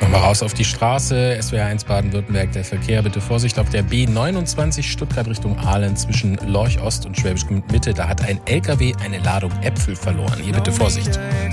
Mal raus auf die Straße. SWR 1 Baden-Württemberg, der Verkehr. Bitte Vorsicht auf der B29 Stuttgart Richtung Aalen zwischen Lorch Ost und Schwäbisch Gmünd Mitte. Da hat ein LKW eine Ladung Äpfel verloren. Hier bitte Vorsicht.